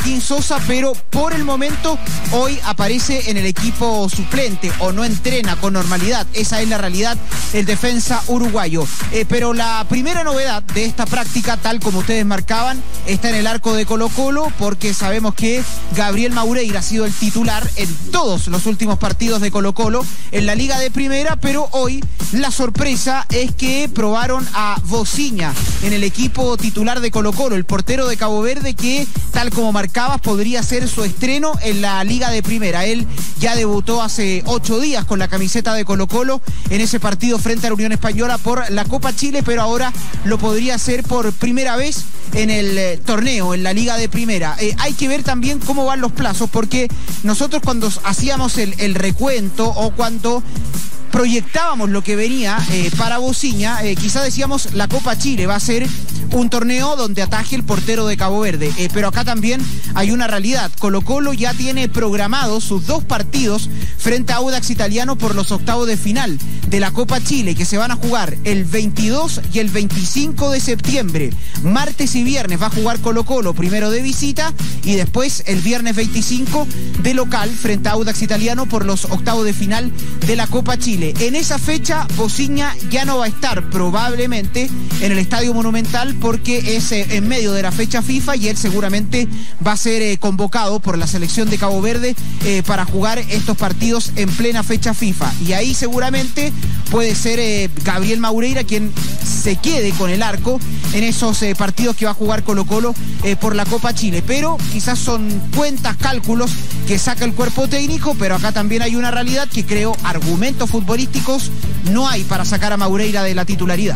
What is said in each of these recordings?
Joaquín Sosa, pero por el momento hoy aparece en el equipo suplente o no entrena con normalidad. Esa es la realidad, el defensa uruguayo. Pero la primera novedad de esta práctica, tal como ustedes marcaban, está en el arco de Colo-Colo, porque sabemos que Gabriel Maureira ha sido el titular en todos los últimos partidos de Colo-Colo en la Liga de Primera, pero hoy la sorpresa es que probaron a Bociña en el equipo titular de Colo-Colo, el portero de Cabo Verde, que tal como marcabas podría ser su estreno en la Liga de Primera. Él ya debutó hace 8 días con la camiseta de Colo-Colo en ese partido frente a la Unión Española por la Copa Chile, pero ahora lo podría hacer por primera vez en el torneo, en la Liga de Primera. Hay que ver también cómo van los plazos, porque nosotros cuando hacíamos el recuento o cuando proyectábamos lo que venía para Bociña, quizás decíamos la Copa Chile va a ser un torneo donde ataje el portero de Cabo Verde, pero acá también hay una realidad. Colo-Colo ya tiene programados sus 2 partidos frente a Audax Italiano por los octavos de final de la Copa Chile, que se van a jugar el 22 y el 25 de septiembre. Martes y viernes va a jugar Colo-Colo, primero de visita y después el viernes 25 de local frente a Audax Italiano por los octavos de final de la Copa Chile. En esa fecha Bociña ya no va a estar probablemente en el Estadio Monumental, porque es en medio de la fecha FIFA y él seguramente va a ser convocado por la selección de Cabo Verde para jugar estos partidos en plena fecha FIFA, y ahí seguramente puede ser Gabriel Maureira quien se quede con el arco en esos partidos que va a jugar Colo-Colo por la Copa Chile. Pero quizás son cuentas, cálculos que saca el cuerpo técnico, pero acá también hay una realidad que creo argumentos futbolísticos no hay para sacar a Maureira de la titularidad.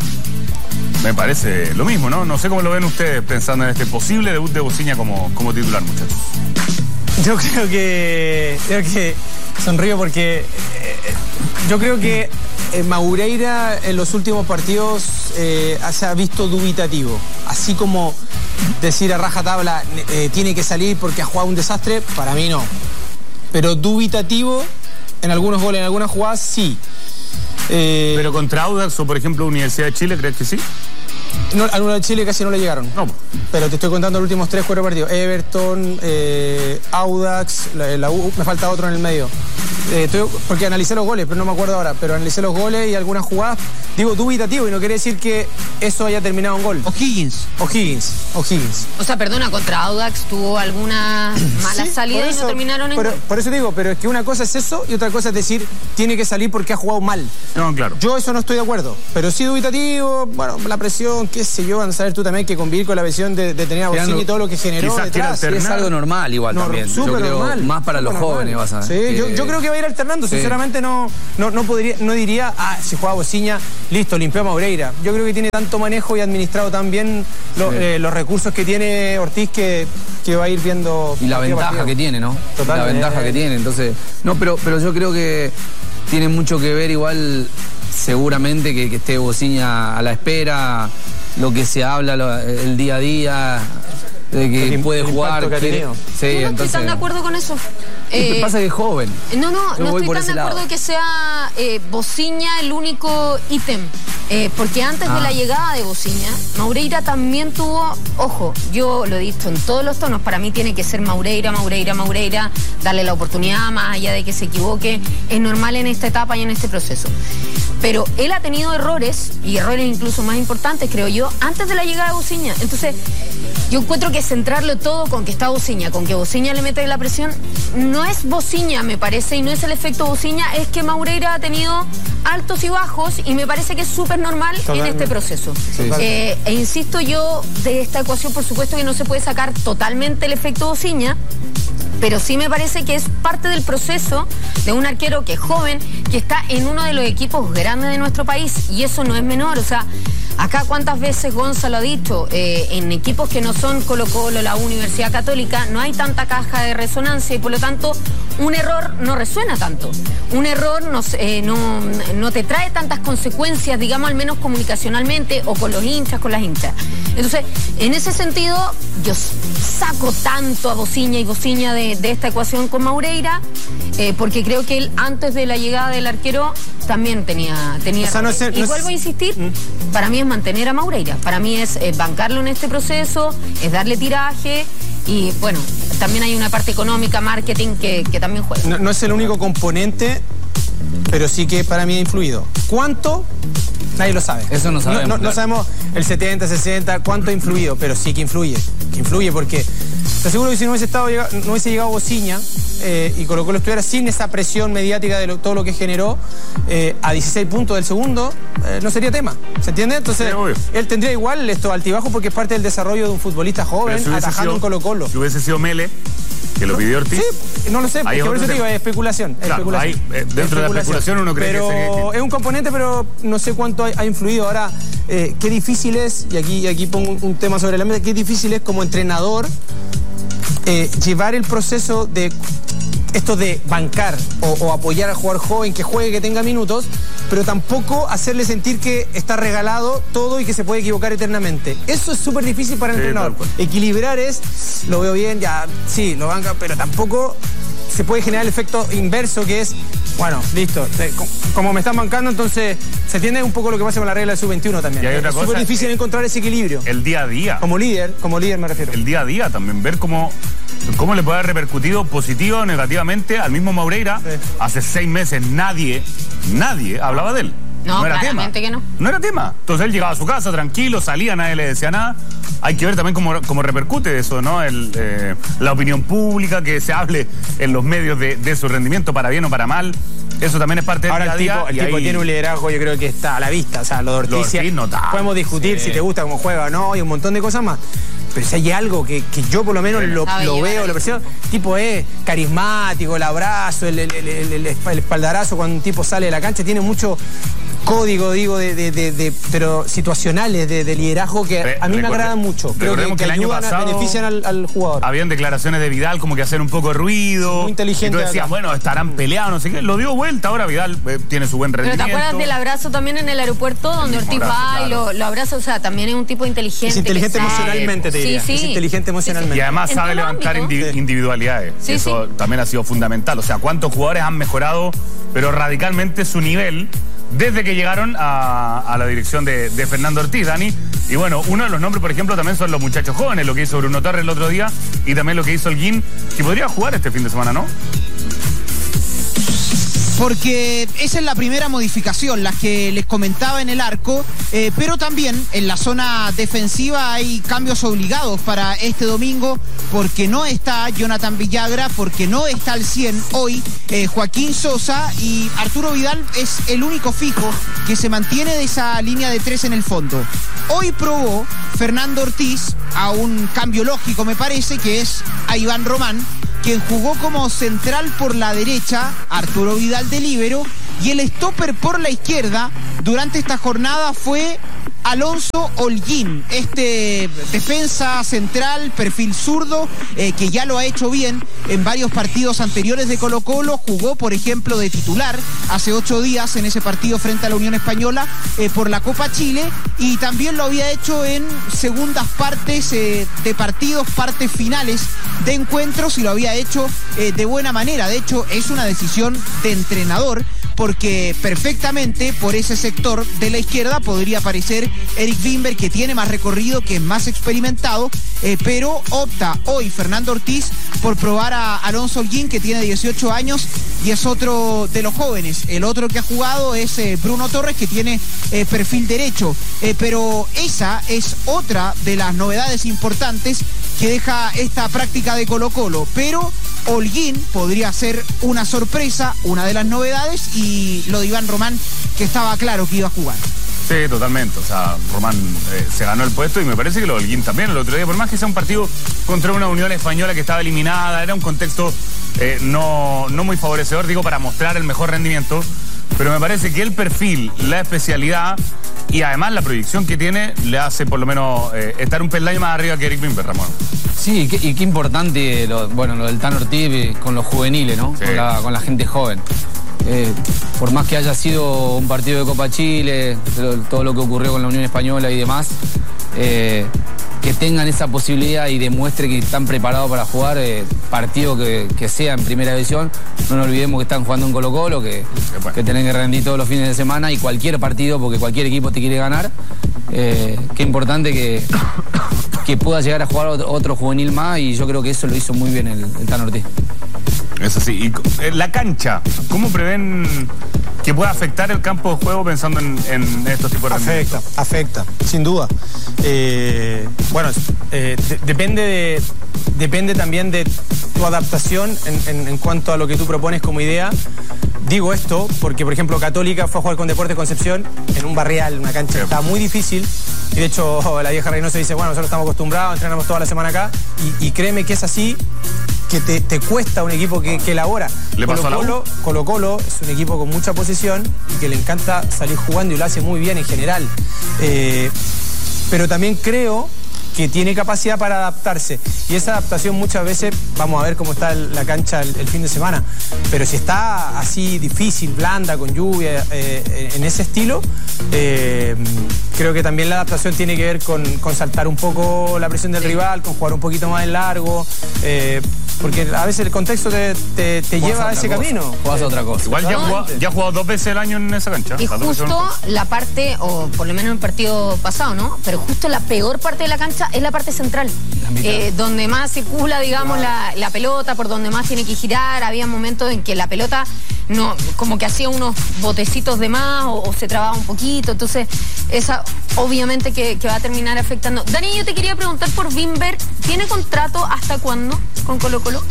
Me parece lo mismo, ¿no? No sé cómo lo ven ustedes pensando en este posible debut de Bociña como titular, muchachos. Yo creo que sonrío porque yo creo que Maureira en los últimos partidos se ha visto dubitativo. Así como decir a rajatabla tiene que salir porque ha jugado un desastre, para mí no. Pero dubitativo en algunos goles, en algunas jugadas, sí. Pero contra Audax o, por ejemplo, Universidad de Chile, ¿crees que sí? No, a uno de Chile casi no le llegaron. No. Pero te estoy contando los últimos 3-4 partidos. Everton, Audax, la U, me falta otro en el medio. Porque analicé los goles, pero no me acuerdo ahora. Pero analicé los goles y algunas jugadas. Digo dubitativo y no quiere decir que eso haya terminado en gol. O'Higgins. O sea, perdona, contra Audax tuvo alguna mala salida y no terminaron en gol. Por eso digo, pero es que una cosa es eso y otra cosa es decir, tiene que salir porque ha jugado mal. No, claro. Yo eso no estoy de acuerdo. Pero sí dubitativo, bueno, la presión, qué sé yo, van a saber tú también que convivir con la presión de tener a Bociña y todo lo que generó detrás. Sí, es algo normal igual también. Yo creo normal, más para los jóvenes vas a ver. Sí, yo creo que va a ir alternando. Sí. Sinceramente no diría, si juega Bociña, listo, limpió a Maureira. Yo creo que tiene tanto manejo y administrado tan bien los recursos que tiene Ortiz que va a ir viendo. Y la ventaja que tiene, ¿no? Total. La ventaja que tiene. Entonces, no, pero yo creo que tiene mucho que ver igual, seguramente que esté Bociña a la espera, lo que se habla el día a día, de que puede jugar. Sí, no estoy tan de acuerdo con eso. Lo que pasa es que es joven. No estoy tan de acuerdo que sea Bociña el único ítem. Porque antes de la llegada de Bociña, Maureira también tuvo, ojo, yo lo he dicho en todos los tonos, para mí tiene que ser Maureira, darle la oportunidad más allá de que se equivoque, es normal en esta etapa y en este proceso. Pero él ha tenido errores, y errores incluso más importantes, creo yo, antes de la llegada de Bociña. Entonces, yo encuentro que centrarlo todo con que está Bociña, con que Bociña le mete la presión, no es Bociña, me parece, y no es el efecto Bociña, es que Maureira ha tenido altos y bajos, y me parece que es súper normal en este proceso. Sí. E insisto yo, de esta ecuación, por supuesto que no se puede sacar totalmente el efecto Bociña, pero sí me parece que es parte del proceso de un arquero que es joven, que está en uno de los equipos grandes de nuestro país, y eso no es menor. O sea, acá cuántas veces Gonzalo ha dicho, en equipos que no son Colo-Colo, la Universidad Católica, no hay tanta caja de resonancia y por lo tanto un error no resuena tanto. Un error no te trae tantas consecuencias, digamos, al menos comunicacionalmente o con los hinchas, con las hinchas. Entonces, en ese sentido, yo saco tanto a Bociña y Bociña de esta ecuación con Maureira, porque creo que él, antes de la llegada del arquero, también tenía o sea, y vuelvo a insistir, para mí es mantener a Maureira, para mí es bancarlo en este proceso, es darle tiraje, Y bueno, también hay una parte económica, marketing que también juega. No es el único componente, pero sí que para mí ha influido. ¿Cuánto? Nadie lo sabe. Eso no sabemos. No sabemos el 70, 60, cuánto ha influido, pero sí que influye. Influye porque te aseguro que si no hubiese llegado Bociña y Colo-Colo estuviera sin esa presión mediática de todo lo que generó a 16 puntos del segundo, no sería tema. ¿Se entiende? Entonces, él tendría igual esto altibajo porque es parte del desarrollo de un futbolista joven atajando en Colo-Colo. Si hubiese sido Mele, que lo pidió Ortiz. Sí, no lo sé, porque por eso te digo, es especulación. Claro, dentro de la especulación uno cree que es un componente, pero no sé cuánto ha influido. Ahora, qué difícil es, y aquí pongo un tema sobre la mesa, qué difícil es como entrenador llevar el proceso de esto de bancar o apoyar al jugador joven que juegue, que tenga minutos, pero tampoco hacerle sentir que está regalado todo y que se puede equivocar eternamente. Eso es súper difícil para el entrenador. Equilibrar lo veo bien, ya, sí, lo banca, pero tampoco se puede generar el efecto inverso, que es, bueno, listo, como me están bancando, entonces se entiende un poco lo que pasa con la regla del sub-21 también. Es súper difícil encontrar ese equilibrio. El día a día. Como líder me refiero. El día a día también, ver cómo le puede haber repercutido positivo o negativamente al mismo Moreira. Sí. Hace 6 meses nadie hablaba de él. No era tema. Que no. No era tema. Entonces él llegaba a su casa tranquilo, salía, nadie le decía nada. Hay que ver también cómo repercute eso, ¿no? La opinión pública, que se hable en los medios de su rendimiento, para bien o para mal. Eso también es parte del día a día. Ahora el tipo tiene un liderazgo, yo creo que está a la vista. O sea, lo de Ortiz podemos discutir si te gusta cómo juega o no, y un montón de cosas más. Pero si hay algo que yo por lo menos lo veo, lo percibo, tipo es carismático, el abrazo, el espaldarazo cuando un tipo sale de la cancha, tiene mucho código, digo, pero situacionales de liderazgo que a mí me agradan mucho. Creo que ayudan, benefician al jugador. Habían declaraciones de Vidal como que hacer un poco de ruido. Muy inteligente. Y tú decías, bueno, estarán peleados, no sé qué. Lo dio vuelta, ahora Vidal tiene su buen rendimiento. Pero ¿te acuerdas del abrazo también en el aeropuerto donde Ortiz va y lo abraza? O sea, también es un tipo inteligente. Es inteligente emocionalmente, te diría. Sí. Es inteligente emocionalmente. Y además sabe levantar individualidades. Sí, eso también ha sido fundamental. O sea, cuántos jugadores han mejorado, pero radicalmente su nivel desde que llegaron a la dirección de Fernando Ortiz, Dani. Y bueno, uno de los nombres, por ejemplo, también son los muchachos jóvenes, lo que hizo Bruno Torres el otro día y también lo que hizo Holguín, que podría jugar este fin de semana, ¿no? Porque esa es la primera modificación, las que les comentaba en el arco, pero también en la zona defensiva hay cambios obligados para este domingo, porque no está Jonathan Villagra, porque no está al 100 hoy Joaquín Sosa, y Arturo Vidal es el único fijo que se mantiene de esa línea de 3 en el fondo. Hoy probó Fernando Ortiz a un cambio lógico, me parece, que es a Iván Román, quien jugó como central por la derecha, Arturo Vidal de líbero, y el stopper por la izquierda durante esta jornada fue Alonso Holguín, este defensa central, perfil zurdo, que ya lo ha hecho bien en varios partidos anteriores de Colo-Colo. Jugó, por ejemplo, de titular hace 8 días en ese partido frente a la Unión Española por la Copa Chile, y también lo había hecho en segundas partes de partidos, partes finales de encuentros, y lo había hecho de buena manera. De hecho, es una decisión de entrenador, porque perfectamente por ese sector de la izquierda podría aparecer Eric Wimber, que tiene más recorrido, que es más experimentado, pero opta hoy Fernando Ortiz por probar a Alonso Holguín, que tiene 18 años y es otro de los jóvenes. El otro que ha jugado es Bruno Torres, que tiene perfil derecho, pero esa es otra de las novedades importantes que deja esta práctica de Colo-Colo. Pero Holguín podría ser una sorpresa, una de las novedades, y lo de Iván Román, que estaba claro que iba a jugar. Sí, totalmente. O sea, Román se ganó el puesto, y me parece que lo de Holguín también el otro día, por más que sea un partido contra una Unión Española que estaba eliminada, era un contexto no muy favorecedor, digo, para mostrar el mejor rendimiento, pero me parece que el perfil, la especialidad y además la proyección que tiene le hace por lo menos estar un peldaño más arriba que Eric Wimber, Ramón. Sí, y qué importante lo del Tan Ortiz con los juveniles, ¿no? Sí. Con la gente joven. Por más que haya sido un partido de Copa Chile, todo lo que ocurrió con la Unión Española y demás, que tengan esa posibilidad y demuestre que están preparados para jugar partido que sea en primera división. No nos olvidemos que están jugando en Colo-Colo, que tienen que rendir todos los fines de semana, y cualquier partido, porque cualquier equipo te quiere ganar. Qué importante que pueda llegar a jugar otro juvenil más, y yo creo que eso lo hizo muy bien el Tano Ortiz. Eso sí, y la cancha, ¿cómo prevén que pueda afectar el campo de juego pensando en estos tipos de rendimientos? Afecta, sin duda. Depende también de tu adaptación en cuanto a lo que tú propones como idea. Digo esto porque, por ejemplo, Católica fue a jugar con Deportes Concepción en un barrial, una cancha que estaba muy difícil. Y de hecho, la vieja Reynoso dice, bueno, nosotros estamos acostumbrados, entrenamos toda la semana acá. Y créeme que es así, que te cuesta un equipo que elabora. Colo-Colo es un equipo con mucha posesión y que le encanta salir jugando y lo hace muy bien en general. Pero también creo que tiene capacidad para adaptarse. Y esa adaptación muchas veces, vamos a ver cómo está la cancha el fin de semana, pero si está así difícil, blanda, con lluvia, en ese estilo, creo que también la adaptación tiene que ver con saltar un poco la presión del rival, con jugar un poquito más en largo, porque a veces el contexto te lleva a ese camino. O hace otra cosa. Igual ya ha jugado 2 veces el año en esa cancha. Y justo la parte, o por lo menos en el partido pasado, ¿no? Pero justo la peor parte de la cancha es la parte central, donde más circula, digamos, la pelota, por donde más tiene que girar. Había momentos en que la pelota no, como que hacía unos botecitos de más o se trababa un poquito. Entonces, esa obviamente que va a terminar afectando. Dani, yo te quería preguntar por Wimber. ¿Tiene contrato hasta cuándo con Colo-Colo?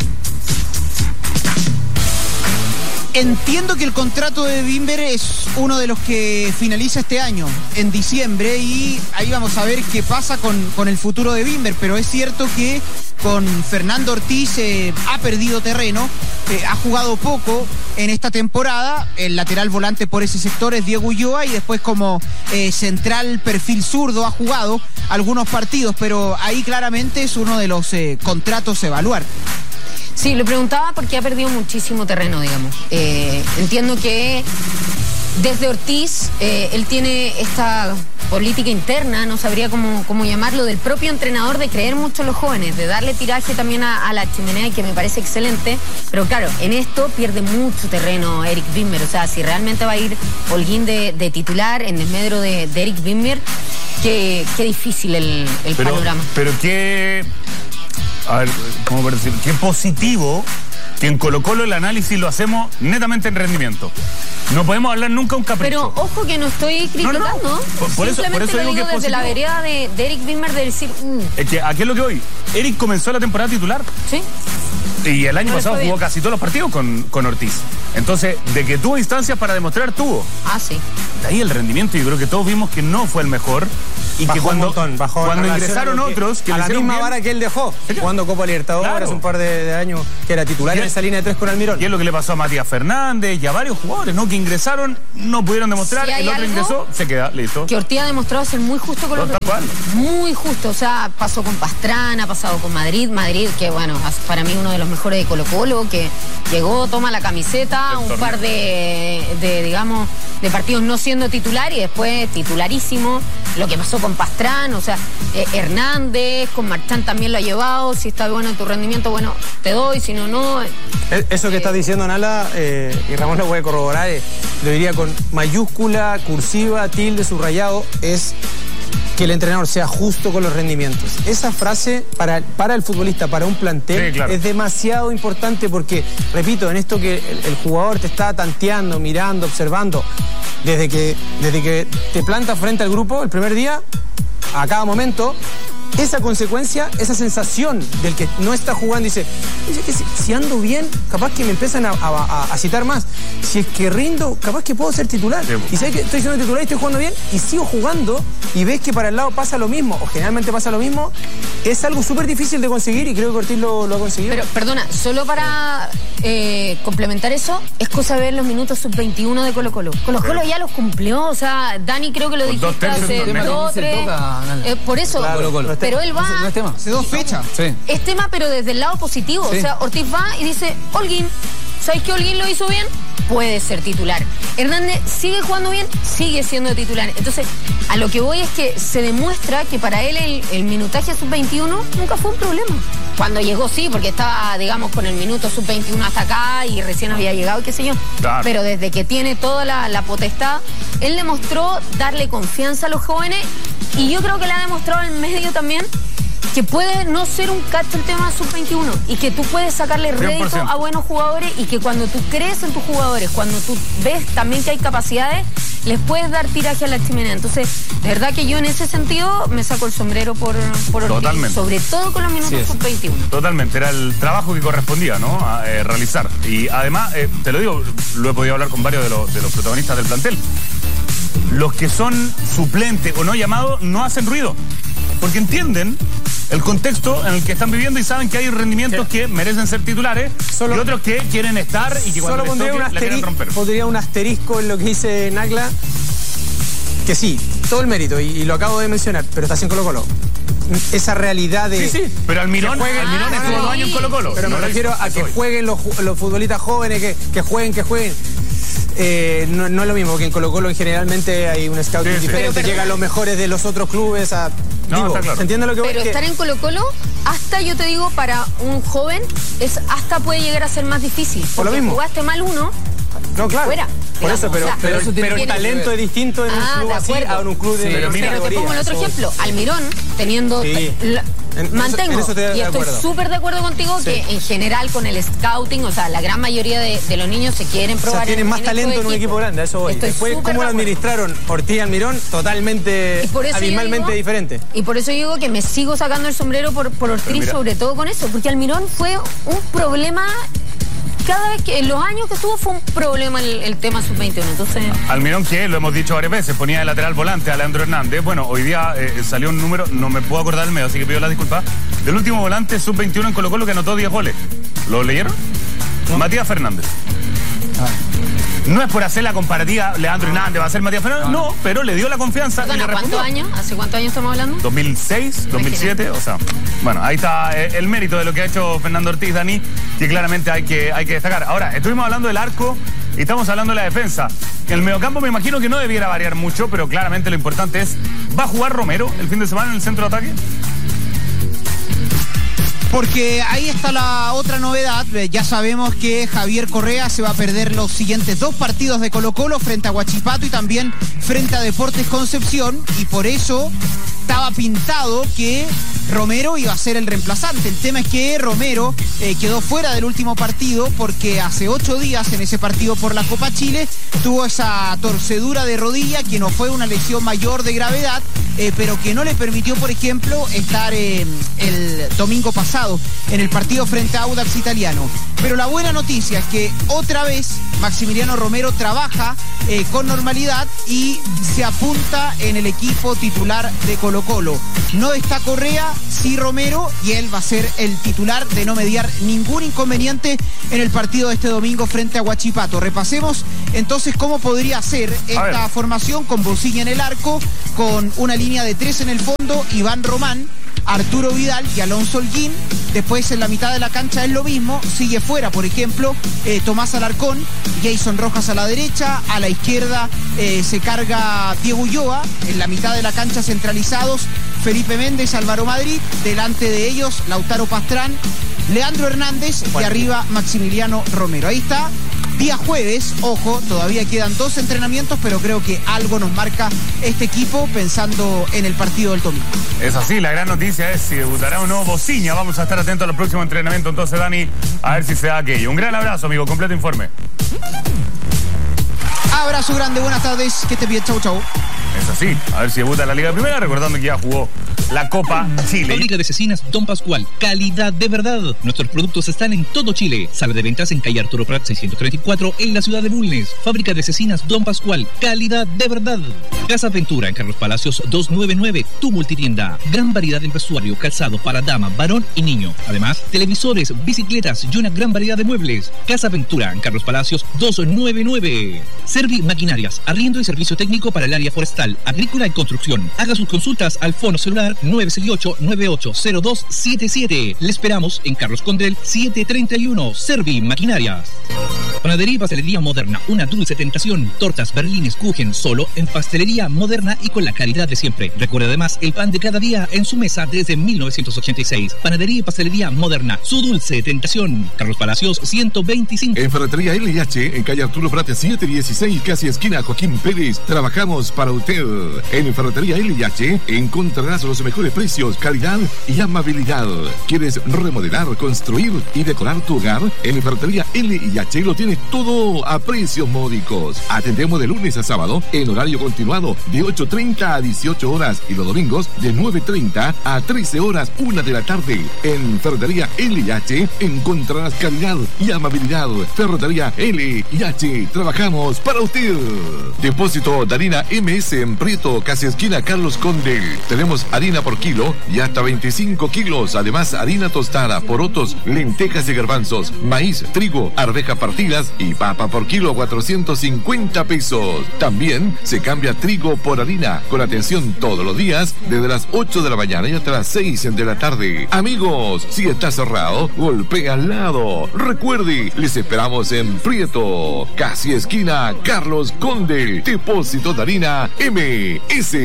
Entiendo que el contrato de Wimber es uno de los que finaliza este año, en diciembre, y ahí vamos a ver qué pasa con el futuro de Wimber, pero es cierto que con Fernando Ortiz ha perdido terreno, ha jugado poco en esta temporada. El lateral volante por ese sector es Diego Ulloa, y después como central perfil zurdo ha jugado algunos partidos, pero ahí claramente es uno de los contratos a evaluar. Sí, le preguntaba porque ha perdido muchísimo terreno, digamos. Entiendo que desde Ortiz, él tiene esta política interna, no sabría cómo llamarlo, del propio entrenador, de creer mucho en los jóvenes, de darle tiraje también a la chimenea, y que me parece excelente. Pero claro, en esto pierde mucho terreno Eric Wimber. O sea, si realmente va a ir Holguín de titular en desmedro de Eric Wimber, qué difícil el panorama. Pero qué... A ver, ¿cómo puedo decir? Qué positivo que en Colo-Colo el análisis lo hacemos netamente en rendimiento. No podemos hablar nunca un capricho. Pero ojo que no estoy criticando. No. Por eso digo que es desde la vereda de Eric Wimber, de decir... Es que aquí es lo que voy. Eric comenzó la temporada titular. Sí. Y el año pasado jugó casi todos los partidos con Ortiz. Entonces, de que tuvo instancias para demostrar, tuvo. Ah, sí. De ahí el rendimiento, yo creo que todos vimos que no fue el mejor. Y bajó que cuando ingresaron que, otros que a la misma vara que él dejó, jugando Copa Libertadores, un par de años, que era titular en esa línea de 3 con Almirón. Y es lo que le pasó a Matías Fernández y a varios jugadores, ¿no? Que ingresaron, no pudieron demostrar, el otro ingresó, se queda, listo. Que Ortiz ha demostrado ser muy justo con los demás. Muy justo, o sea, pasó con Pastrana, ha pasado con Madrid, que bueno, para mí uno de los mejores de Colo-Colo, que llegó, toma la camiseta, un par digamos, de partidos no siendo titular y después titularísimo. Lo que pasó con Pastrana, o sea, Hernández, con Marchán también lo ha llevado. Si está bueno tu rendimiento, bueno, te doy, si no, no. Eso que estás diciendo, Nala, y Ramón lo puede corroborar, lo diría con mayúscula, cursiva, tilde, subrayado, es que el entrenador sea justo con los rendimientos. Esa frase para el futbolista, para un plantel, sí, claro, es demasiado importante porque, repito, en esto que el jugador te está tanteando, mirando, observando, desde que te planta frente al grupo el primer día, a cada momento, esa consecuencia, esa sensación del que no está jugando, dice que si ando bien, capaz que me empiezan a citar más. Si es que rindo, capaz que puedo ser titular. Sí. Y sabes que estoy siendo titular y estoy jugando bien y sigo jugando, y ves que para el lado pasa lo mismo, o generalmente pasa lo mismo, es algo súper difícil de conseguir, y creo que Ortiz lo ha conseguido. Pero, perdona, solo para complementar eso, es cosa de ver los minutos sub-21 de Colo-Colo. Colo-Colo ya los cumplió, o sea, Dani creo que lo dijiste hace 2, 3. Por eso, claro, pero él va... No es tema. Hace 2 fechas. Sí. Es tema, pero desde el lado positivo. Sí. O sea, Ortiz va y dice, Holguín, ¿sabes que Holguín lo hizo bien? Puede ser titular. Hernández sigue jugando bien, sigue siendo titular. Entonces, a lo que voy es que se demuestra que para él el minutaje sub-21 nunca fue un problema. Cuando llegó sí, porque estaba, digamos, con el minuto sub-21 hasta acá y recién había llegado y qué sé yo. Claro. Pero desde que tiene toda la potestad, él demostró darle confianza a los jóvenes, y yo creo que le ha demostrado al medio también que puede no ser un cacho el tema sub-21 y que tú puedes sacarle rédito 100%. a buenos jugadores y que cuando tú crees en tus jugadores, cuando tú ves también que hay capacidades, les puedes dar tiraje a la chimenea. Entonces, de verdad que yo en ese sentido me saco el sombrero por Ortiz, Totalmente. sobre todo con los minutos sub-21. Totalmente, era el trabajo que correspondía, ¿no? A realizar. Y además, te lo digo, lo he podido hablar con varios de los protagonistas del plantel. Los que son suplentes o no llamados no hacen ruido, porque entienden el contexto en el que están viviendo y saben que hay rendimientos que merecen ser titulares y otros que quieren estar y que cuando les toque la quieren romper. Pondría un asterisco en lo que dice Nagla, que sí, todo el mérito, y lo acabo de mencionar, pero está sin Colo-Colo. Esa realidad de... Sí, pero Almirón estuvo 2 años en Colo-Colo. Pero me refiero a que jueguen los futbolistas jóvenes, que jueguen. No es lo mismo que en Colo-Colo, generalmente hay un scouting diferente, llegan los mejores de los otros clubes a... está claro. ¿Se entiende lo que voy a decir? Pero estar en Colo-Colo, hasta yo te digo, para un joven, hasta puede llegar a ser más difícil. Por lo mismo. Jugaste mal uno, no, claro. fuera. Por eso, pero el talento es distinto en un club así a en un club de... Pero te pongo el otro ejemplo. Almirón, teniendo... Mantengo, y estoy súper de acuerdo contigo que en general con el scouting, o sea, la gran mayoría de los niños se quieren probar. O sea, tienen más talento en un equipo grande, a eso voy. Después, ¿cómo lo administraron Ortiz y Almirón? Totalmente, abismalmente diferente. Y por eso digo que me sigo sacando el sombrero por Ortiz, sobre todo con eso, porque Almirón fue un problema. Cada vez que en los años que estuvo fue un problema el tema sub-21. Entonces, Almirón, que lo hemos dicho varias veces, ponía de lateral volante a Leandro Hernández. Bueno, hoy día salió un número, no me puedo acordar del medio, así que pido la disculpa, del último volante sub-21 en Colo-Colo que anotó 10 goles. ¿Lo leyeron? No. Matías Fernández. No es por hacer la comparativa, Leandro Hernández va a ser Matías Fernández, no, pero le dio la confianza. ¿Hace cuántos años? ¿Hace cuántos años estamos hablando? 2006, 2007, o sea, bueno, ahí está el mérito de lo que ha hecho Fernando Ortiz, Dani, que claramente hay que destacar. Ahora, estuvimos hablando del arco y estamos hablando de la defensa. El mediocampo me imagino que no debiera variar mucho, pero claramente lo importante es, ¿va a jugar Romero el fin de semana en el centro de ataque? Porque ahí está la otra novedad. Ya sabemos que Javier Correa se va a perder los siguientes 2 partidos de Colo-Colo frente a Huachipato y también frente a Deportes Concepción, y por eso estaba pintado que Romero iba a ser el reemplazante. El tema es que Romero quedó fuera del último partido porque hace 8 días en ese partido por la Copa Chile tuvo esa torcedura de rodilla, que no fue una lesión mayor de gravedad, pero que no le permitió, por ejemplo, estar el domingo pasado en el partido frente a Audax Italiano. Pero la buena noticia es que otra vez Maximiliano Romero trabaja con normalidad y se apunta en el equipo titular de Colo-Colo. No está Correa, sí Romero, y él va a ser el titular de no mediar ningún inconveniente en el partido de este domingo frente a Huachipato. Repasemos entonces cómo podría ser esta formación con Bocilla en el arco, con una línea de 3 en el fondo, Iván Román, Arturo Vidal y Alonso Holguín. Después en la mitad de la cancha es lo mismo, sigue fuera, por ejemplo, Tomás Alarcón, Jason Rojas a la derecha, a la izquierda se carga Diego Ulloa, en la mitad de la cancha centralizados Felipe Méndez, Álvaro Madrid, delante de ellos Lautaro Pastrán, Leandro Hernández y arriba Maximiliano Romero. Ahí está. Día jueves, ojo, todavía quedan 2 entrenamientos, pero creo que algo nos marca este equipo pensando en el partido del domingo. Es así, la gran noticia es si debutará o no Bocilla. Vamos a estar atentos a los próximos entrenamientos, entonces, Dani, a ver si se da aquello. Un gran abrazo, amigo, completo informe. Abrazo grande, buenas tardes, que estés bien, chau, chau. Es así, a ver si debuta en la Liga Primera, recordando que ya jugó la Copa Chile. Fábrica de Cecinas Don Pascual, calidad de verdad. Nuestros productos están en todo Chile. Sala de ventas en calle Arturo Prat 634 en la ciudad de Bulnes. Fábrica de Cecinas Don Pascual, calidad de verdad. Casa Ventura en Carlos Palacios 299, tu multitienda. Gran variedad en vestuario, calzado para dama, varón y niño. Además, televisores, bicicletas y una gran variedad de muebles. Casa Ventura en Carlos Palacios 299. Servi Maquinarias, arriendo y servicio técnico para el área forestal, agrícola y construcción. Haga sus consultas al fono celular 968-980277. Le esperamos en Carlos Condrel 731. Servi Maquinarias. Panadería y Pastelería Moderna, una dulce tentación. Tortas, berlines, kuchen, solo en Pastelería Moderna y con la calidad de siempre. Recuerde además el pan de cada día en su mesa desde 1986. Panadería y Pastelería Moderna, su dulce tentación. Carlos Palacios, 125. En Ferretería LH, en calle Arturo Prat 716, casi esquina Joaquín Pérez, trabajamos para usted. En Ferretería LH encontrarás los mejores precios, calidad y amabilidad. ¿Quieres remodelar, construir y decorar tu hogar? En Ferretería LH lo tienes todo a precios módicos. Atendemos de lunes a sábado en horario continuado de 8:30 a 18 horas y los domingos de 9:30 a 13 horas, 1 de la tarde. En Ferretería LH encontrarás calidad y amabilidad. Ferretería LH, trabajamos para usted. Depósito de harina MS en Prieto, casi esquina Carlos Condel. Tenemos harina por kilo y hasta 25 kilos. Además, harina tostada, porotos, lentejas y garbanzos, maíz, trigo, arveja partidas y papa por kilo, 450 pesos. También se cambia trigo por harina, con atención todos los días, desde las 8 de la mañana y hasta las 6 de la tarde. Amigos, si está cerrado, golpea al lado. Recuerde, les esperamos en Prieto, casi esquina Carlos Condel. Depósito de harina MS.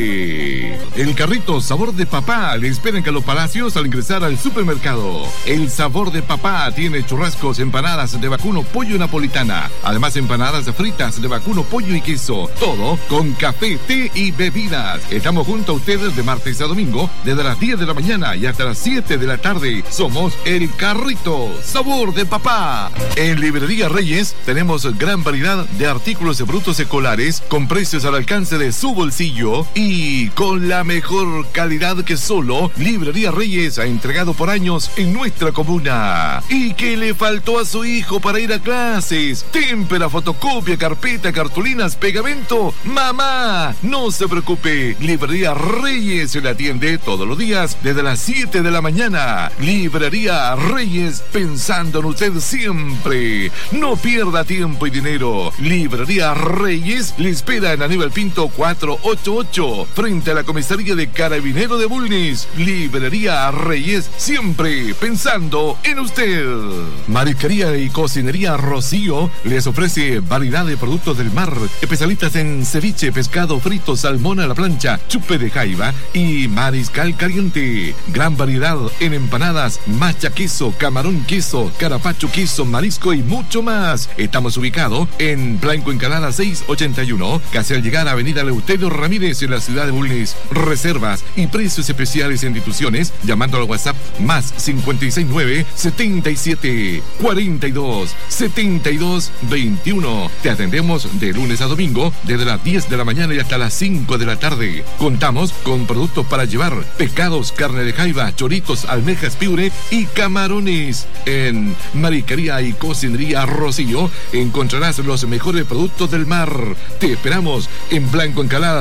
El carrito Sabor de Papá le espera en Carlos Palacios al ingresar al supermercado. El Sabor de Papá tiene churrascos, empanadas de vacuno, pollo napolitana. Además, empanadas fritas de vacuno, pollo y queso. Todo con café, té y bebidas. Estamos junto a ustedes de martes a domingo, desde las 10 de la mañana y hasta las 7 de la tarde. Somos el carrito Sabor de Papá. En Librería Reyes tenemos gran variedad de artículos brutos escolares con precios al alcance de su bolsillo y con la mejor calidad que solo Librería Reyes ha entregado por años en nuestra comuna. ¿Y qué le faltó a su hijo para ir a clases? Témpera, fotocopia, carpeta, cartulinas, pegamento. Mamá, no se preocupe. Librería Reyes se le atiende todos los días desde las 7 de la mañana. Librería Reyes, pensando en usted siempre. No pierda tiempo y dinero. Librería Reyes le espera en Aníbal Pinto 488, frente a la comisaría de Carabinero de Bulnes. Librería Reyes, siempre pensando en usted. Marisquería y Cocinería Rocío les ofrece variedad de productos del mar, especialistas en ceviche, pescado frito, salmón a la plancha, chupe de jaiba y mariscal caliente. Gran variedad en empanadas, macha queso, camarón queso, carapacho queso, marisco y mucho más. Estamos ubicados en Blanco Encalada 681, casi al llegar a Avenida Eleuterio Ramírez en la ciudad de Bulnes. Reservas y precios especiales en instituciones llamando al WhatsApp más 569 77 42 72 21. Te atendemos de lunes a domingo desde las 10 de la mañana y hasta las 5 de la tarde. Contamos con productos para llevar, pescados, carne de jaiba, choritos, almejas, piure y camarones. En Marisquería y Cocinería Rocío encontrarás los mejores productos del mar. Te esperamos en Blanco Encalada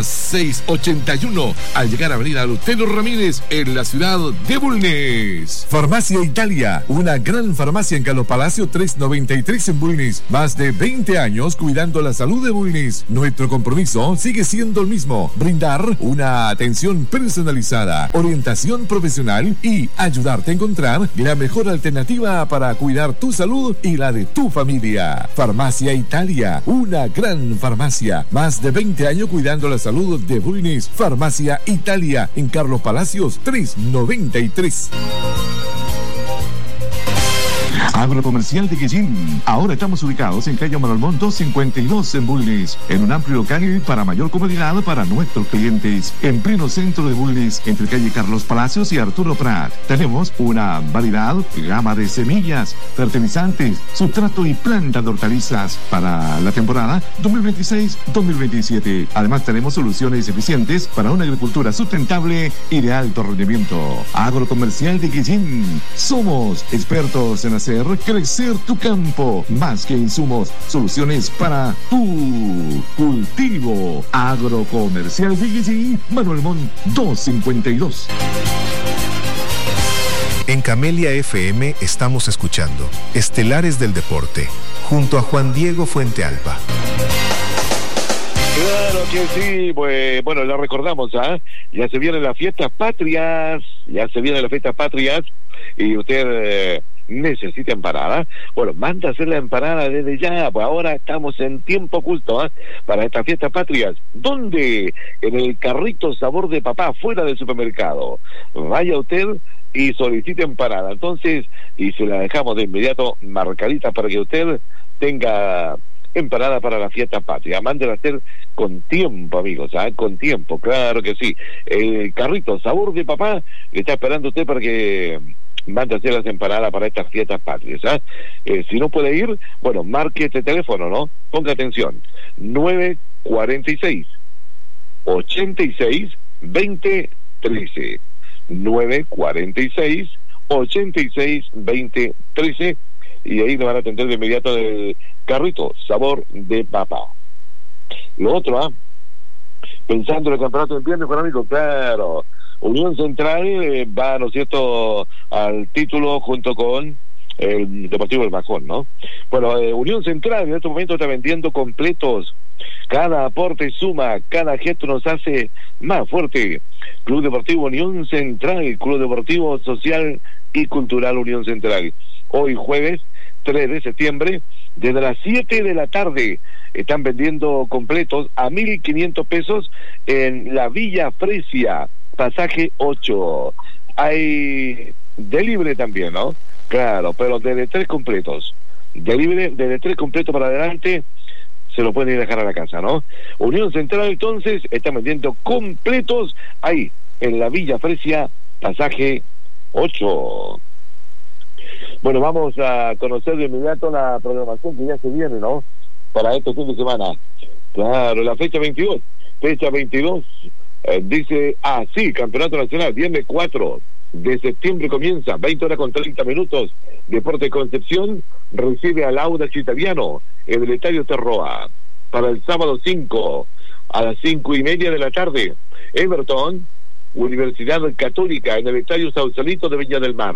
681 al llegar a Avenida Eleuterio Ramírez en la ciudad de Bulnes. Farmacia Italia, una gran farmacia en Carlos Palacio 393 en Bulnes. Más de 20 años cuidando la salud de Bulnes. Nuestro compromiso sigue siendo el mismo: brindar una atención personalizada, orientación profesional y ayudarte a encontrar la mejor alternativa para cuidar tu salud y la de tu familia. Farmacia Italia, una gran farmacia. Más de 20 años cuidando la salud de Bulnes. Farmacia Italia en Carlos Palacios 393. Agrocomercial de Guillín. Ahora estamos ubicados en calle Marolmón 252 en Bulnes, en un amplio local para mayor comodidad para nuestros clientes. En pleno centro de Bulnes, entre calle Carlos Palacios y Arturo Prat. Tenemos una variedad, gama de semillas, fertilizantes, sustrato y plantas de hortalizas para la temporada 2026-2027. Además tenemos soluciones eficientes para una agricultura sustentable y de alto rendimiento. Agrocomercial de Guillín. Somos expertos en hacer crecer tu campo. Más que insumos, soluciones para tu cultivo. Agrocomercial de Guillín, Manuel Montt 252. En Camelia FM estamos escuchando Estelares del Deporte, junto a Juan Diego Fuentealba. Claro que sí, pues, bueno, la recordamos, ya se vienen las fiestas patrias, y usted necesita empanada, bueno, manda a hacer la empanada desde ya, pues ahora estamos en tiempo oculto para estas fiestas patrias. ¿Dónde? En el carrito Sabor de Papá, fuera del supermercado. Vaya usted y solicite empanada. Entonces, y se la dejamos de inmediato marcadita para que usted tenga empanada para la fiesta patria. Mándela a hacer con tiempo, amigos, con tiempo, claro que sí. El carrito Sabor de Papá le está esperando usted para que mande a hacer las empanadas para estas fiestas patrias. Si no puede ir, bueno, marque este teléfono, ¿no? Ponga atención, 946 86 20 13, 946 86 20 13, y ahí le van a atender de inmediato del carrito Sabor de Papá. Lo otro, pensando en el campeonato de invierno económico, claro, Unión Central va, ¿no es cierto?, al título junto con el Deportivo del Bajón, ¿no? Bueno, Unión Central en este momento está vendiendo completos. Cada aporte suma, cada gesto nos hace más fuerte. Club Deportivo Unión Central, Club Deportivo Social y Cultural Unión Central. Hoy jueves 3 de septiembre, desde las 7 de la tarde, están vendiendo completos a 1.500 pesos en la Villa Fresia, pasaje 8. Hay delivery también, ¿no? Claro, pero desde 3 completos. Delivery desde 3 completos para adelante, se lo pueden ir a dejar a la casa, ¿no? Unión Central, entonces, está vendiendo completos ahí, en la Villa Fresia, pasaje 8. Bueno, vamos a conocer de inmediato la programación que ya se viene, ¿no? Para este fin de semana. Claro, la fecha 22. Fecha 22, dice, sí, Campeonato Nacional, viernes 4 de septiembre comienza, 20 horas con 30 minutos. Deportes Concepción recibe al Audax Italiano en el Estadio Terroa. Para el sábado 5, a las 5:30 de la tarde, Everton, Universidad Católica en el Estadio Sausalito de Viña del Mar.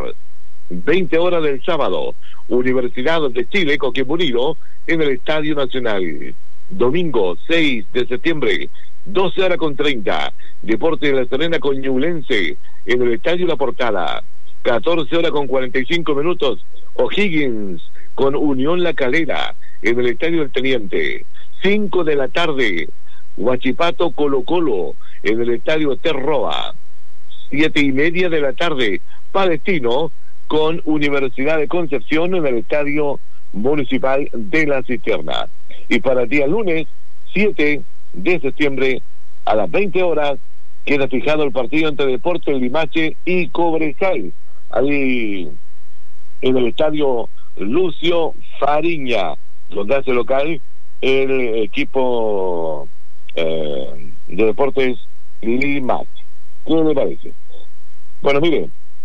20 horas del sábado, Universidad de Chile, Coquimbo Unido, en el Estadio Nacional. Domingo 6 de septiembre, 12 horas con 30, Deportes de La Serena con Ñublense, en el Estadio La Portada. 14 horas con 45 minutos, O'Higgins con Unión La Calera, en el Estadio del Teniente. 5 de la tarde, Huachipato Colo Colo, en el Estadio Terroa. 7:30 de la tarde, Palestino con Universidad de Concepción en el Estadio Municipal de La Cisterna. Y para el día lunes 7 de septiembre a las 20 horas queda fijado el partido entre Deportes Limache y Cobresal, ahí en el Estadio Lucio Fariña, donde hace local el equipo de Deportes Limache. ¿Qué le parece? Bueno, mire,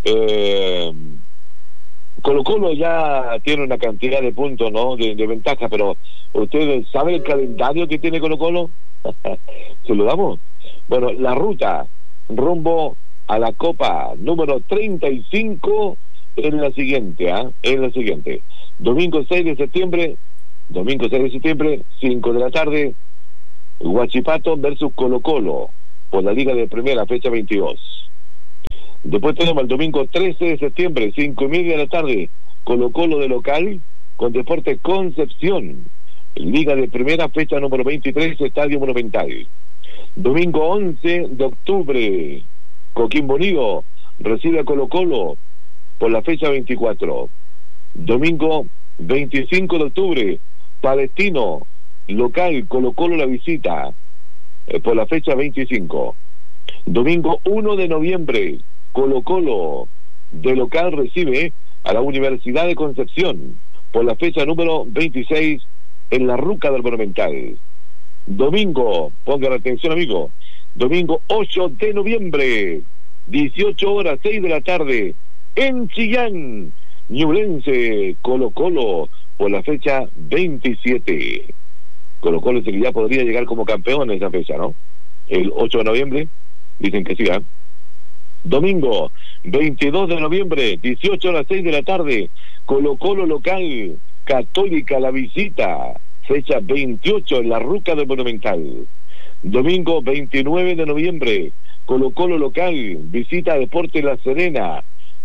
Colo Colo ya tiene una cantidad de puntos, ¿no?, de ventaja, pero ¿ustedes saben el calendario que tiene Colo Colo? ¿Se lo damos? Bueno, la ruta rumbo a la Copa número 35 es la siguiente, es la siguiente. Domingo 6 de septiembre, 5 de la tarde, Huachipato versus Colo Colo, por la Liga de Primera, fecha 22. Después tenemos el domingo 13 de septiembre, 5:30 de la tarde, Colo Colo de local con Deportes Concepción, Liga de Primera, fecha número 23, Estadio Monumental. Domingo 11 de octubre, Coquimbo Unido recibe a Colo Colo por la fecha 24. Domingo 25 de octubre, Palestino local, Colo Colo la visita por la fecha 25. Domingo 1 de noviembre, Colo Colo de local recibe a la Universidad de Concepción por la fecha número 26 en la Ruca del Monumental. Domingo, pongan atención, amigo, domingo 8 de noviembre, 18 horas, 6 de la tarde, en Chillán, Ñublense, Colo Colo por la fecha 27. Colo Colo que ya podría llegar como campeón en esa fecha, ¿no? El 8 de noviembre, dicen que sí, Domingo 22 de noviembre, 18 horas 6 de la tarde, Colo Colo local, Católica la visita, fecha 28 en la Ruca del Monumental. Domingo 29 de noviembre, Colo Colo local, visita a Deportes La Serena,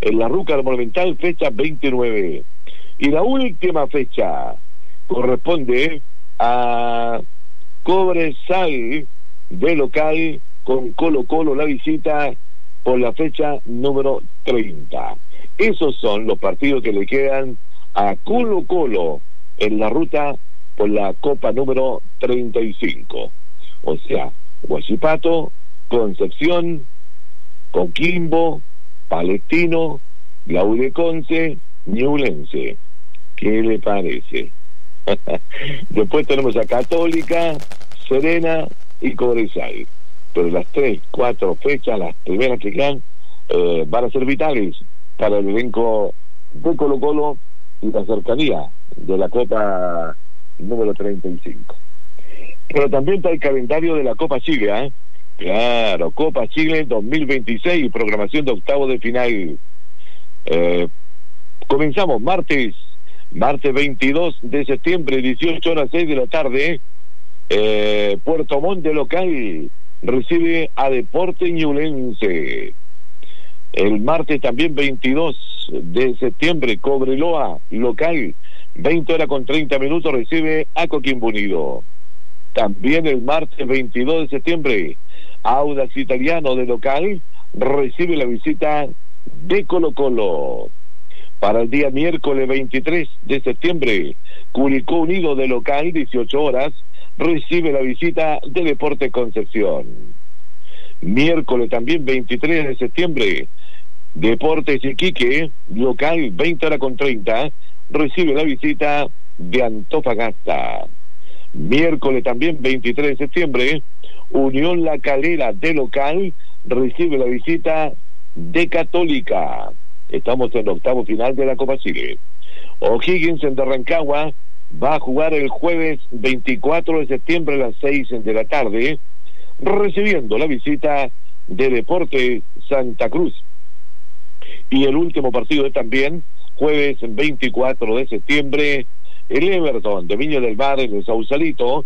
en la Ruca Monumental, fecha 29. Y la última fecha corresponde a Cobresal de local con Colo-Colo, la visita por la fecha número 30. Esos son los partidos que le quedan a Colo-Colo en la ruta por la Copa número 35. O sea, Huachipato, Concepción, Coquimbo, Palestino, Laudeconce, Ñublense. ¿Qué le parece? Después tenemos a Católica, Serena y Cobresal. Pero las 3, 4 fechas, las primeras que quedan, van a ser vitales para el elenco de Colo-Colo y la cercanía de la Copa número 35. Pero también está el calendario de la Copa Chile, ¿eh? Claro, Copa Chile 2026, programación de octavos de final. Comenzamos martes 22 de septiembre, 18:06 de la tarde. Puerto Montt de local recibe a Deportes Ñublense. El martes también 22 de septiembre, Cobreloa local, 20:30 recibe a Coquimbo Unido. También el martes 22 de septiembre, Audax Italiano de local recibe la visita de Colo-Colo. Para el día miércoles 23 de septiembre, Curicó Unido de local, 18 horas, recibe la visita de Deportes Concepción. Miércoles también 23 de septiembre, Deportes Iquique, local, 20:30, recibe la visita de Antofagasta. Miércoles también 23 de septiembre, Unión La Calera de local recibe la visita de Católica. Estamos en el octavo final de la Copa Chile. O'Higgins en Rancagua va a jugar el jueves 24 de septiembre a las 6 de la tarde, recibiendo la visita de Deportes Santa Cruz. Y el último partido es también jueves 24 de septiembre, el Everton de Viña del Mar en el Sausalito,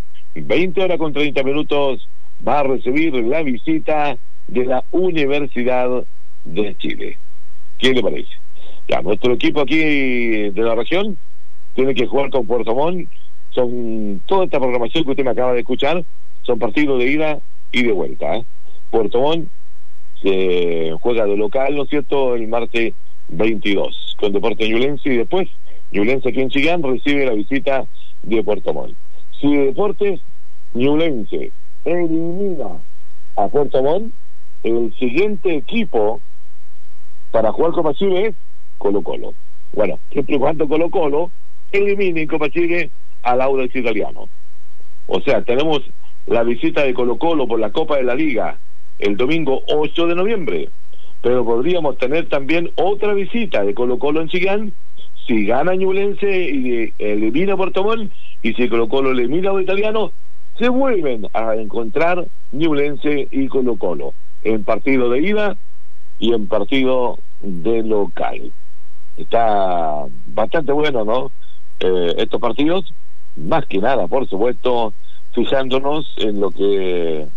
20:30, va a recibir la visita de la Universidad de Chile. ¿Qué le parece? Ya, nuestro equipo aquí de la región tiene que jugar con Puerto Montt. Son toda esta programación que usted me acaba de escuchar, son partidos de ida y de vuelta, ¿eh? Puerto Montt se juega de local, ¿no es cierto?, el martes 22 con Deportes Ñublense, y después Ñublense aquí en Chillán recibe la visita de Puerto Montt. Si Deportes Ñublense elimina a Puerto Montt, el siguiente equipo para jugar Copa Chile es Colo-Colo. Bueno, siempre y cuando Colo-Colo elimine en Copa Chile al Audax Italiano. O sea, tenemos la visita de Colo-Colo por la Copa de la Liga el domingo 8 de noviembre, pero podríamos tener también otra visita de Colo-Colo en Chillán si gana Ñublense y elimina a Puerto Montt, y si Colo-Colo elimina a Italiano, se vuelven a encontrar Ñublense y Colo-Colo en partido de ida y en partido de local. Está bastante bueno, ¿no? Estos partidos, más que nada, por supuesto, fijándonos en lo que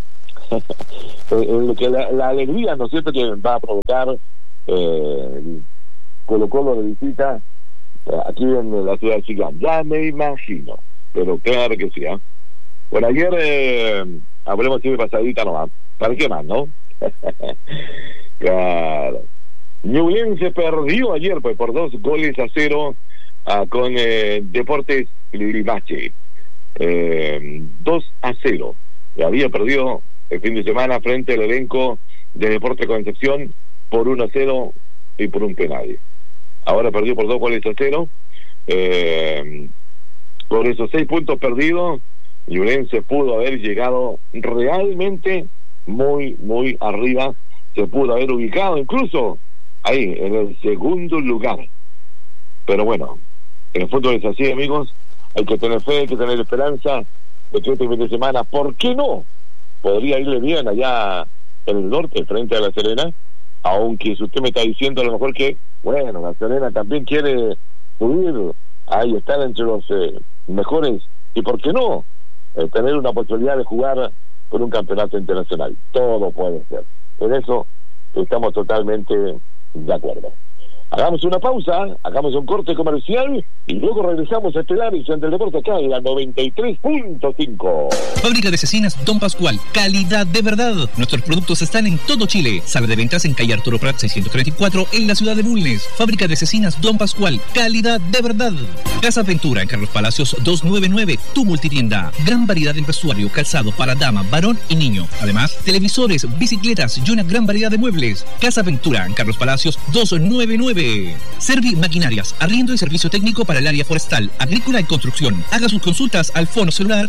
en lo que la alegría, ¿no es cierto?, que va a provocar Colo-Colo de visita aquí en la ciudad de Chillán. Ya me imagino, pero claro que sí, ¿eh? Bueno, ayer hablemos así de pasadita nomás. ¿Para qué más, no? Claro. Ñublense perdió ayer pues por 2-0 con Deportes Limache. 2-0. Había perdido el fin de semana frente al elenco de Deportes Concepción por 1-0 y por un penal. Ahora perdió por 2-0. Por esos 6 puntos perdidos, Ñublense pudo haber llegado realmente muy, muy arriba. Se pudo haber ubicado incluso ahí, en el segundo lugar. Pero bueno, el fútbol es así, amigos. Hay que tener fe, hay que tener esperanza de que este fin de semana, ¿por qué no?, podría irle bien allá en el norte, frente a La Serena. Aunque si usted me está diciendo a lo mejor que, bueno, La Serena también quiere subir, ahí estar entre los mejores, y ¿por qué no?, tener una posibilidad de jugar por un campeonato internacional. Todo puede ser. En eso estamos totalmente de acuerdo. Hagamos una pausa, hagamos un corte comercial y luego regresamos a Estelares ante el deporte acá en la 93.5. Fábrica de cecinas Don Pascual, calidad de verdad. Nuestros productos están en todo Chile. Sala de ventas en calle Arturo Prat 634 en la ciudad de Bulnes. Fábrica de cecinas Don Pascual, calidad de verdad. Casa Ventura en Carlos Palacios 299, tu multitienda. Gran variedad en vestuario, calzado para dama, varón y niño. Además, televisores, bicicletas y una gran variedad de muebles. Casa Ventura en Carlos Palacios 299. Servi Maquinarias, arriendo y servicio técnico para el área forestal, agrícola y construcción. Haga sus consultas al fono celular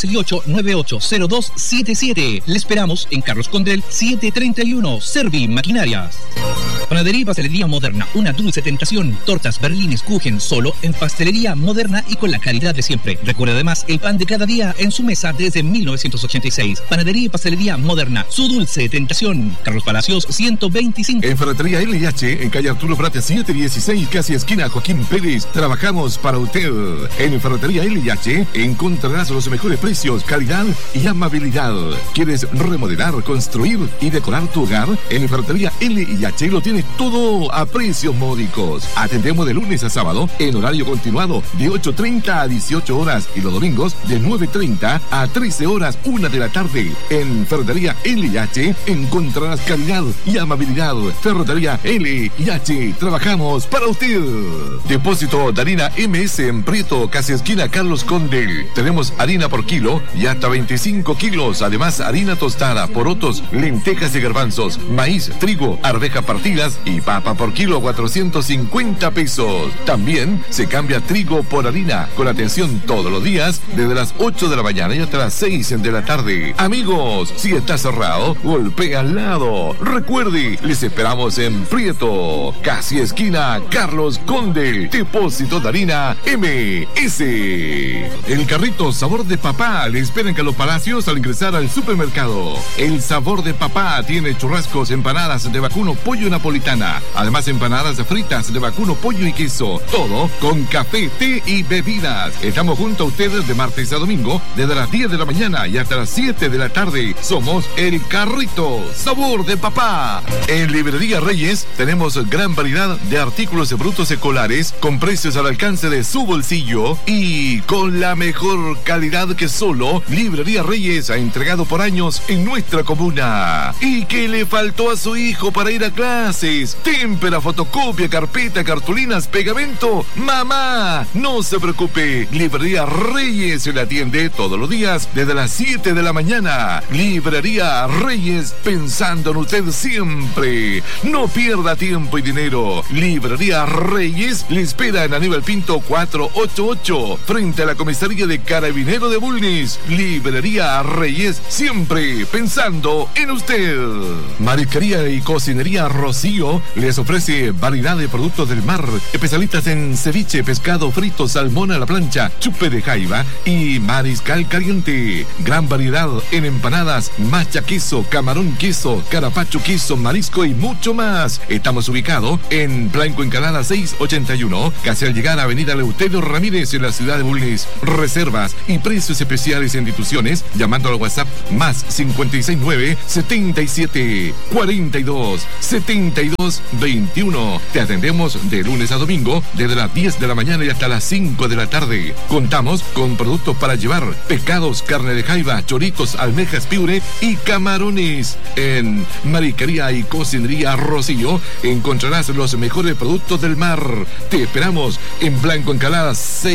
968-980277. Le esperamos en Carlos Condel 731. Servi Maquinarias. Panadería y Pastelería Moderna, una dulce tentación. Tortas, berlines, kuchen, solo en Pastelería Moderna y con la calidad de siempre. Recuerde además el pan de cada día en su mesa desde 1986. Panadería y Pastelería Moderna, su dulce tentación. Carlos Palacios 125. En Ferretería LH, en calle Arturo Prat 716, casi esquina Joaquín Pérez. Trabajamos para usted. En Ferretería LH encontrarás los mejores precios, calidad y amabilidad. ¿Quieres remodelar, construir y decorar tu hogar? En Ferretería LH lo tienes todo a precios módicos. Atendemos de lunes a sábado en horario continuado de 8:30 a 18 horas y los domingos de 9:30 a 13 horas, 1 de la tarde. En Ferretería LH encontrarás calidad y amabilidad. Ferretería LH, trabajamos para usted. Depósito de harina MS en Prieto, casi esquina Carlos Condel. Tenemos harina por kilo y hasta 25 kilos. Además, harina tostada, porotos, lentejas y garbanzos, maíz, trigo, arvejas partidas y papa por kilo, 450 pesos. También se cambia trigo por harina, con atención todos los días, desde las 8 de la mañana y hasta las 6 de la tarde. Amigos, si está cerrado, golpea al lado. Recuerde, les esperamos en Prieto, casi esquina Carlos Condel. Depósito de harina MS. El carrito Sabor de Papá le espera en Carlos Palacios al ingresar al supermercado. El Sabor de Papá tiene churrascos, empanadas de vacuno, pollo napolitana. Además, empanadas fritas de vacuno, pollo y queso. Todo con café, té y bebidas. Estamos junto a ustedes de martes a domingo, desde las 10 de la mañana y hasta las 7 de la tarde. Somos el carrito Sabor de Papá. En Librería Reyes tenemos gran variedad de artículos brutos escolares con precios al alcance de su bolsillo y con la mejor calidad que solo Librería Reyes ha entregado por años en nuestra comuna. ¿Y qué le faltó a su hijo para ir a clases? Témpera, fotocopia, carpeta, cartulinas, pegamento. Mamá, no se preocupe. Librería Reyes se le atiende todos los días desde las 7 de la mañana. Librería Reyes, pensando en usted siempre. No pierda tiempo y dinero. Librería Reyes le espera en Aníbal Pinto 488, frente a la comisaría de Carabinero de Bulnes. Librería Reyes, siempre pensando en usted. Marisquería y Cocinería Rocío les ofrece variedad de productos del mar, especialistas en ceviche, pescado frito, salmón a la plancha, chupe de jaiba y mariscal caliente. Gran variedad en empanadas, macha queso, camarón queso, carapacho queso, marisco y mucho más. Estamos ubicados en Blanco Encalada 681, casi al llegar a Avenida Eleuterio Ramírez en la ciudad de Bulnes. Reservas y precios especiales en instituciones llamando al WhatsApp más 569 77 42 72 21. Te atendemos de lunes a domingo desde las 10 de la mañana y hasta las 5 de la tarde. Contamos con productos para llevar, pescados, carne de jaiba, choritos, almejas, piure y camarones. En Marisquería y Cocinería Rocío encontrarás los mejores productos del mar. Te esperamos en Blanco Encalada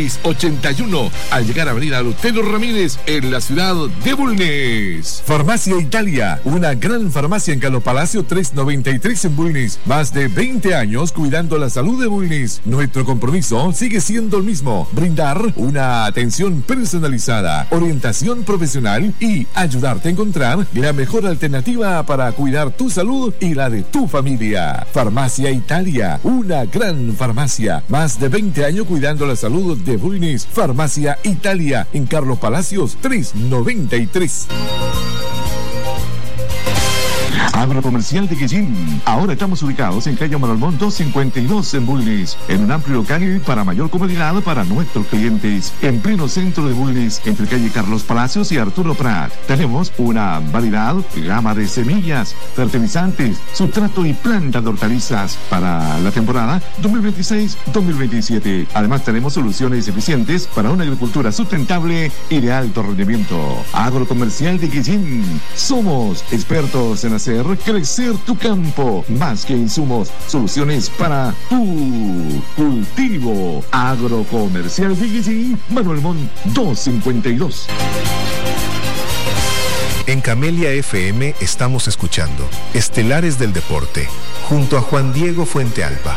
681 al llegar a Avenida Eleuterio Ramírez en la ciudad de Bulnes. Farmacia Italia, una gran farmacia en Carlos Palacio 393 en Bulnes. Más de 20 años cuidando la salud de Bulnes. Nuestro compromiso sigue siendo el mismo: brindar una atención personalizada, orientación profesional y ayudarte a encontrar la mejor alternativa para cuidar tu salud y la de tu familia. Farmacia Italia, una gran farmacia. Más de 20 años cuidando la salud de Bulnes. Farmacia Italia en Carlos Palacios 393. Agrocomercial de Guillín. Ahora estamos ubicados en calle Marolmón 252 en Bulnes, en un amplio local para mayor comodidad para nuestros clientes. En pleno centro de Bulnes, entre calle Carlos Palacios y Arturo Prat. Tenemos una variedad, gama de semillas, fertilizantes, sustrato y plantas de hortalizas para la temporada 2026-2027. Además tenemos soluciones eficientes para una agricultura sustentable y de alto rendimiento. Agrocomercial de Guillín. Somos expertos en hacer crecer tu campo. Más que insumos, soluciones para tu cultivo. Agrocomercial de Guillín, Manuel Montt 252. En Camelia FM estamos escuchando Estelares del Deporte, junto a Juan Diego Fuentealba.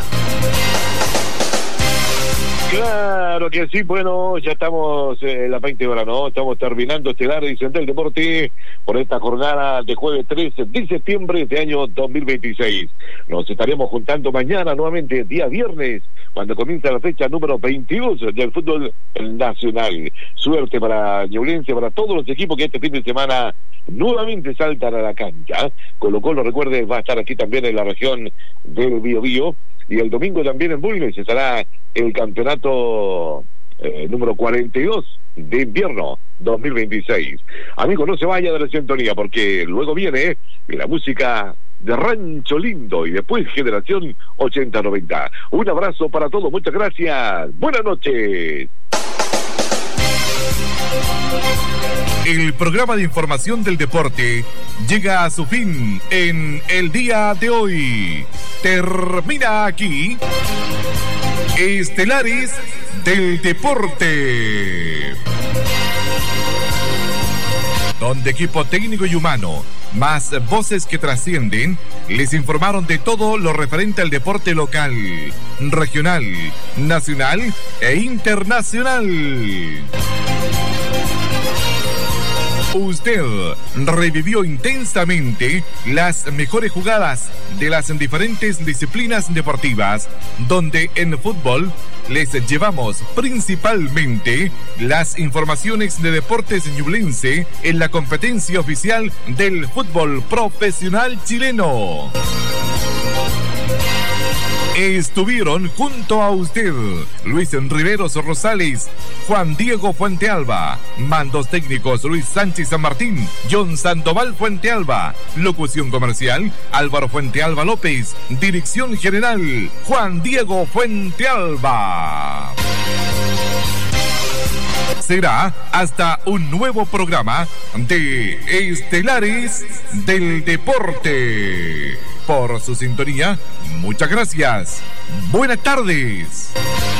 Claro que sí, bueno, ya estamos en las 20 horas, ¿no? Estamos terminando Estelares del Deporte por esta jornada de jueves 13 de septiembre de año 2026. Nos estaremos juntando mañana nuevamente, día viernes, cuando comienza la fecha número 22 del fútbol nacional. Suerte para Ñublense, para todos los equipos que este fin de semana nuevamente saltan a la cancha. Colo-Colo, recuerde, va a estar aquí también en la región del Biobío. Y el domingo también en Bulnes estará el campeonato número 42 de invierno 2026. Amigos, no se vaya de la sintonía porque luego viene la música de Rancho Lindo y después Generación 80-90. Un abrazo para todos, muchas gracias. Buenas noches. El programa de información del deporte llega a su fin en el día de hoy. Termina aquí Estelares del Deporte, donde equipo técnico y humano, más voces que trascienden, les informaron de todo lo referente al deporte local, regional, nacional e internacional. Usted revivió intensamente las mejores jugadas de las diferentes disciplinas deportivas, donde en fútbol les llevamos principalmente las informaciones de deportes ñublense en la competencia oficial del fútbol profesional chileno. Estuvieron junto a usted Luis Riveros Rosales, Juan Diego Fuentealba, mandos técnicos Luis Sánchez San Martín, John Sandoval Fuentealba, locución comercial Álvaro Fuentealba López, dirección general Juan Diego Fuentealba. Será hasta un nuevo programa de Estelares del Deporte. Por su sintonía, muchas gracias. Buenas tardes.